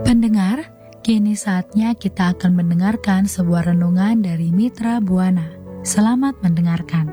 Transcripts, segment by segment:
Pendengar, kini saatnya kita akan mendengarkan sebuah renungan dari Mitra Buana. Selamat mendengarkan.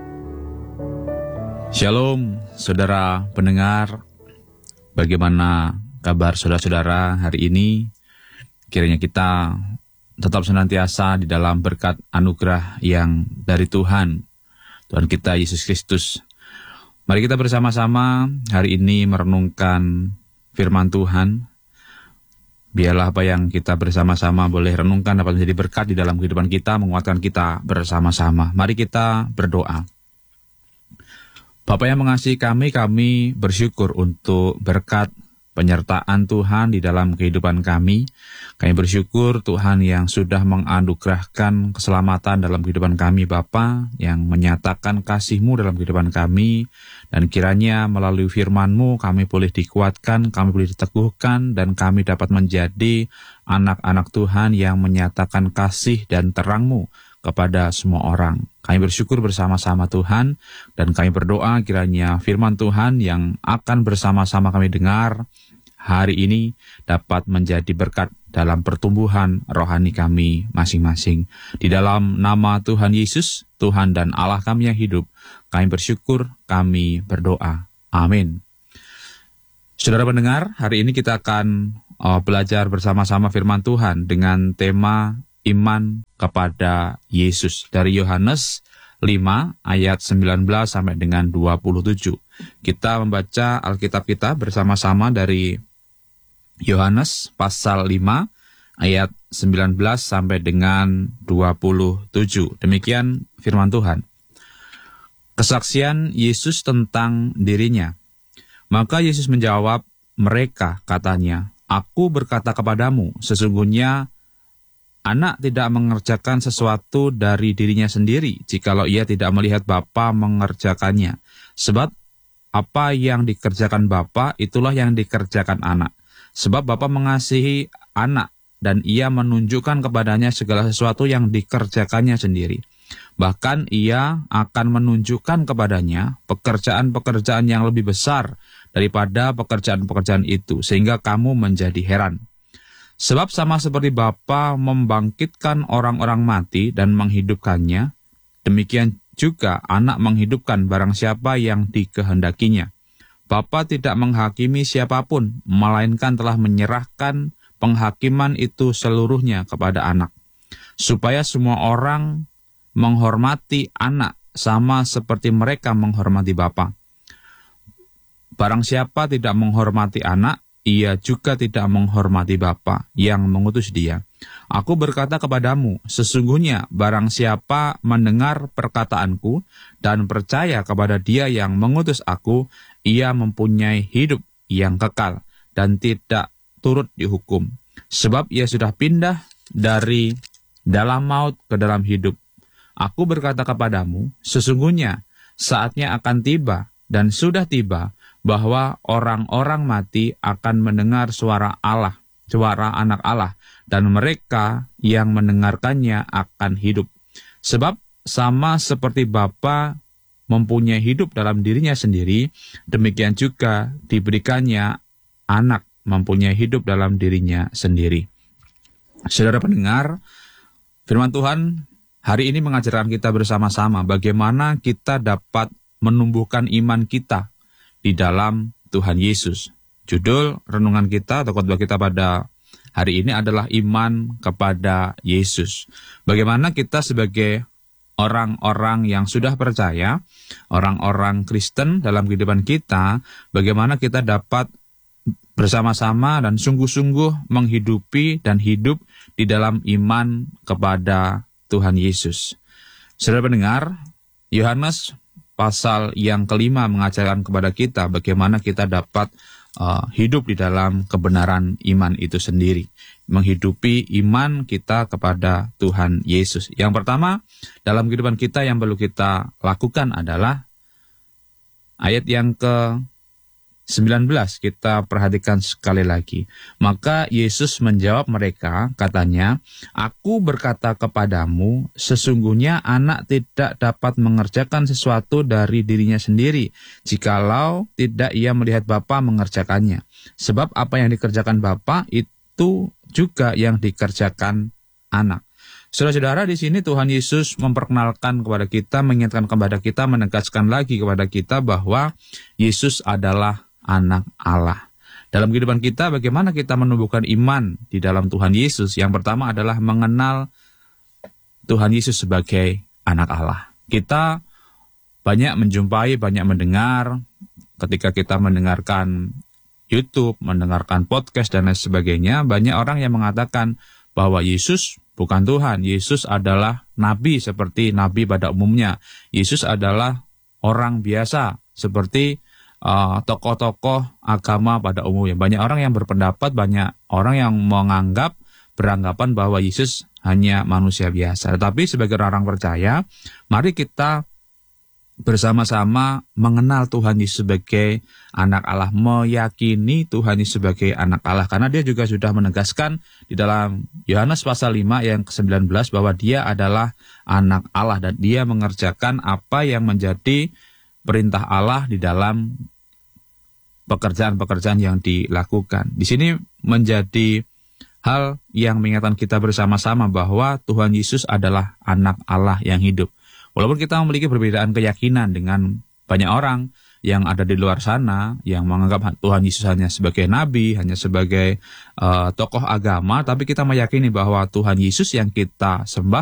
Shalom, saudara pendengar. Bagaimana kabar saudara-saudara hari ini? Kiranya kita tetap senantiasa di dalam berkat anugerah yang dari Tuhan kita Yesus Kristus. Mari kita bersama-sama hari ini merenungkan firman Tuhan. Biarlah apa yang kita bersama-sama boleh renungkan dapat menjadi berkat di dalam kehidupan kita, menguatkan kita bersama-sama. Mari kita berdoa. Bapa yang mengasihi kami bersyukur untuk berkat penyertaan Tuhan di dalam kehidupan kami. Kami bersyukur Tuhan yang sudah menganugerahkan keselamatan dalam kehidupan kami, Bapa, yang menyatakan kasih-Mu dalam kehidupan kami, dan kiranya melalui firman-Mu kami boleh dikuatkan, kami boleh diteguhkan, dan kami dapat menjadi anak-anak Tuhan yang menyatakan kasih dan terang-Mu kepada semua orang. Kami bersyukur bersama-sama Tuhan, dan kami berdoa kiranya firman Tuhan yang akan bersama-sama kami dengar hari ini dapat menjadi berkat dalam pertumbuhan rohani kami masing-masing. Di dalam nama Tuhan Yesus, Tuhan dan Allah kami yang hidup, kami bersyukur, kami berdoa. Amin. Saudara pendengar, hari ini kita akan belajar bersama-sama firman Tuhan dengan tema iman kepada Yesus dari Yohanes 5 ayat 19 sampai dengan 27. Kita membaca Alkitab kita bersama-sama dari Yohanes pasal 5 ayat 19 sampai dengan 27. Demikian firman Tuhan. Kesaksian Yesus tentang dirinya. Maka Yesus menjawab mereka, katanya, "Aku berkata kepadamu, sesungguhnya anak tidak mengerjakan sesuatu dari dirinya sendiri, jikalau ia tidak melihat Bapa mengerjakannya. Sebab apa yang dikerjakan Bapa, itulah yang dikerjakan anak. Sebab Bapa mengasihi anak, dan ia menunjukkan kepadanya segala sesuatu yang dikerjakannya sendiri. Bahkan ia akan menunjukkan kepadanya pekerjaan-pekerjaan yang lebih besar daripada pekerjaan-pekerjaan itu, sehingga kamu menjadi heran. Sebab sama seperti Bapa membangkitkan orang-orang mati dan menghidupkannya, demikian juga anak menghidupkan barang siapa yang dikehendakinya. Bapa tidak menghakimi siapapun, melainkan telah menyerahkan penghakiman itu seluruhnya kepada anak, supaya semua orang menghormati anak sama seperti mereka menghormati Bapa. Barang siapa tidak menghormati anak, ia juga tidak menghormati Bapa yang mengutus dia. Aku berkata kepadamu, sesungguhnya barang siapa mendengar perkataanku dan percaya kepada dia yang mengutus aku, ia mempunyai hidup yang kekal dan tidak turut dihukum. Sebab ia sudah pindah dari dalam maut ke dalam hidup. Aku berkata kepadamu, sesungguhnya saatnya akan tiba dan sudah tiba, bahwa orang-orang mati akan mendengar suara Allah, suara anak Allah, dan mereka yang mendengarkannya akan hidup. Sebab sama seperti Bapa mempunyai hidup dalam dirinya sendiri, demikian juga diberikannya anak mempunyai hidup dalam dirinya sendiri. Saudara pendengar, firman Tuhan hari ini mengajarkan kita bersama-sama bagaimana kita dapat menumbuhkan iman kita di dalam Tuhan Yesus. Judul renungan kita atau khotbah kita pada hari ini adalah iman kepada Yesus. Bagaimana kita sebagai orang-orang yang sudah percaya, orang-orang Kristen dalam kehidupan kita, bagaimana kita dapat bersama-sama dan sungguh-sungguh menghidupi dan hidup di dalam iman kepada Tuhan Yesus. Saudara pendengar, Yohanes pasal yang kelima mengajarkan kepada kita bagaimana kita dapat hidup di dalam kebenaran iman itu sendiri. Menghidupi iman kita kepada Tuhan Yesus. Yang pertama, dalam kehidupan kita yang perlu kita lakukan adalah ayat yang ke-19. Kita perhatikan sekali lagi. Maka Yesus menjawab mereka, katanya, "Aku berkata kepadamu, sesungguhnya anak tidak dapat mengerjakan sesuatu dari dirinya sendiri, jikalau tidak ia melihat Bapa mengerjakannya. Sebab apa yang dikerjakan Bapa itu juga yang dikerjakan anak. Saudara-saudara, di sini Tuhan Yesus memperkenalkan kepada kita, mengingatkan kepada kita, menegaskan lagi kepada kita bahwa Yesus adalah anak Allah. Dalam kehidupan kita, bagaimana kita menumbuhkan iman di dalam Tuhan Yesus? Yang pertama adalah mengenal Tuhan Yesus sebagai anak Allah. Kita banyak menjumpai, banyak mendengar, ketika kita mendengarkan YouTube, mendengarkan podcast, dan lain sebagainya, banyak orang yang mengatakan bahwa Yesus bukan Tuhan. Yesus adalah nabi seperti nabi pada umumnya. Yesus adalah orang biasa seperti tokoh-tokoh agama pada umumnya. Banyak orang yang berpendapat, banyak orang yang beranggapan bahwa Yesus hanya manusia biasa. Tetapi sebagai orang percaya, mari kita bersama-sama mengenal Tuhan Yesus sebagai anak Allah, meyakini Tuhan Yesus sebagai anak Allah, karena dia juga sudah menegaskan di dalam Yohanes pasal 5 yang ke-19 bahwa dia adalah anak Allah dan dia mengerjakan apa yang menjadi perintah Allah di dalam pekerjaan-pekerjaan yang dilakukan. Di sini menjadi hal yang mengingatkan kita bersama-sama bahwa Tuhan Yesus adalah anak Allah yang hidup. Walaupun kita memiliki perbedaan keyakinan dengan banyak orang yang ada di luar sana, yang menganggap Tuhan Yesus hanya sebagai nabi, hanya sebagai tokoh agama, tapi kita meyakini bahwa Tuhan Yesus yang kita sembah